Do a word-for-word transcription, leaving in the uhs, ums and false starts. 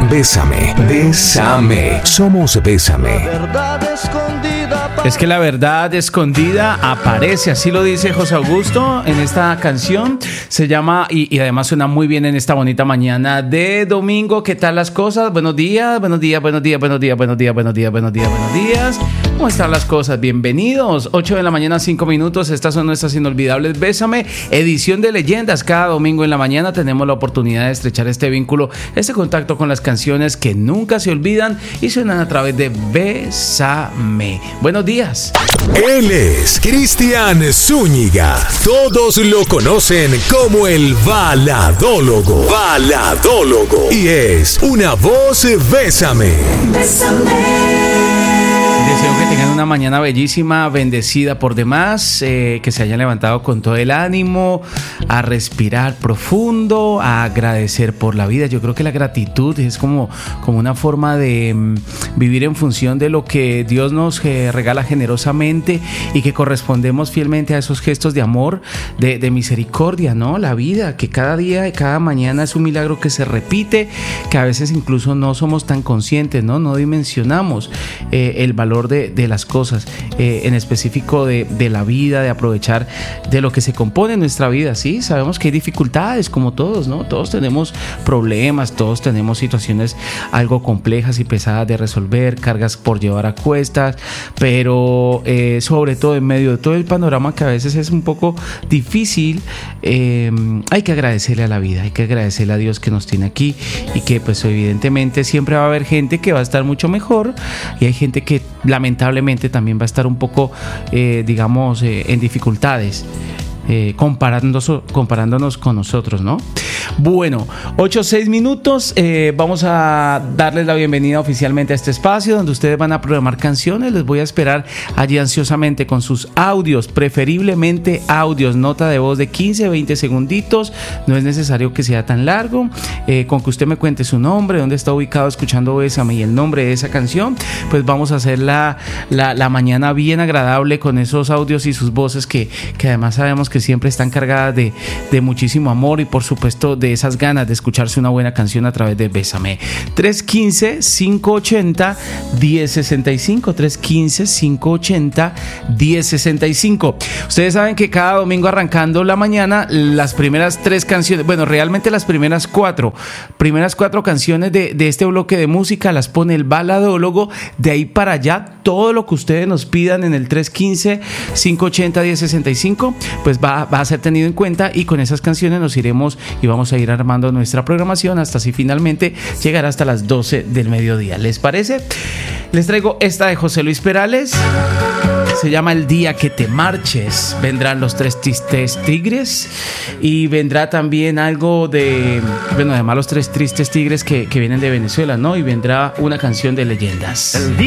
Bésame, bésame. Somos Bésame. Es que la verdad escondida aparece, así lo dice José Augusto en esta canción. Se llama, y, y además suena muy bien en esta bonita mañana de domingo. ¿Qué tal las cosas? Buenos días, buenos días, buenos días, buenos días, buenos días, buenos días, buenos días, buenos días. ¿Cómo están las cosas? Bienvenidos. ocho de la mañana, cinco minutos. Estas son nuestras inolvidables Bésame, edición de leyendas. Cada domingo en la mañana tenemos la oportunidad de estrechar este vínculo, este contacto con las canciones que nunca se olvidan y suenan a través de Bésame. Buenos días. Él es Cristian Zúñiga. Todos lo conocen como el baladólogo. Baladólogo. Y es una voz Bésame. Bésame. Deseo que tengan una mañana bellísima, bendecida por demás, eh, que se hayan levantado con todo el ánimo, a respirar profundo, a agradecer por la vida. Yo creo que la gratitud es como, como una forma de um, vivir en función de lo que Dios nos eh, regala generosamente y que correspondemos fielmente a esos gestos de amor, de, de misericordia, ¿no? La vida, que cada día y cada mañana es un milagro que se repite, que a veces incluso no somos tan conscientes, ¿no? No dimensionamos eh, el valor De, de las cosas, eh, en específico de, de la vida, de aprovechar de lo que se compone en nuestra vida. Sí, sabemos que hay dificultades como todos, ¿no? Todos tenemos problemas, todos tenemos situaciones algo complejas y pesadas de resolver, cargas por llevar a cuestas, pero eh, sobre todo en medio de todo el panorama que a veces es un poco difícil, eh, hay que agradecerle a la vida, hay que agradecerle a Dios que nos tiene aquí y que pues evidentemente siempre va a haber gente que va a estar mucho mejor y hay gente que lamentablemente también va a estar un poco, eh, digamos, eh, en dificultades, eh, comparándonos, comparándonos con nosotros, ¿no? Bueno, ocho o seis minutos, eh, vamos a darles la bienvenida oficialmente a este espacio donde ustedes van a programar canciones. Les voy a esperar allí ansiosamente con sus audios, preferiblemente audios, nota de voz de quince, veinte segunditos, no es necesario que sea tan largo, eh, con que usted me cuente su nombre, dónde está ubicado escuchando Bésame y el nombre de esa canción, pues vamos a hacer la, la, la mañana bien agradable con esos audios y sus voces que, que además sabemos que siempre están cargadas de, de muchísimo amor y por supuesto de esas ganas de escucharse una buena canción a través de Bésame. tres uno cinco, cinco ocho cero, uno cero seis cinco, tres uno cinco, cinco ocho cero, uno cero seis cinco. Ustedes saben que cada domingo arrancando la mañana, las primeras tres canciones, bueno, realmente las primeras cuatro, primeras cuatro canciones de, de este bloque de música las pone el baladólogo. De ahí para allá, todo lo que ustedes nos pidan en el tres uno cinco, cinco ocho cero, uno cero seis cinco, pues va, va a ser tenido en cuenta y con esas canciones nos iremos y vamos a ir armando nuestra programación hasta así finalmente llegar hasta las doce del mediodía. ¿Les parece? Les traigo esta de José Luis Perales. Se llama El día que te marches. Vendrán los tres tristes tigres y vendrá también algo de, bueno, además los tres tristes tigres que, que vienen de Venezuela, ¿no? Y vendrá una canción de leyendas.